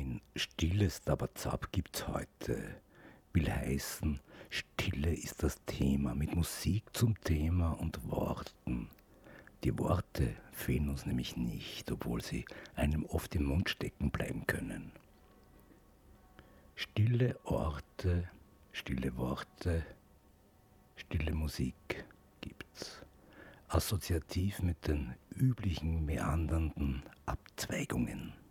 Ein stilles Dabazab gibt's heute. Will heißen, Stille ist das Thema, mit Musik zum Thema und Worten. Die Worte fehlen uns nämlich nicht, obwohl sie einem oft im Mund stecken bleiben können. Stille Orte, stille Worte, stille Musik gibt's. Assoziativ mit den üblichen meandernden Abzweigungen.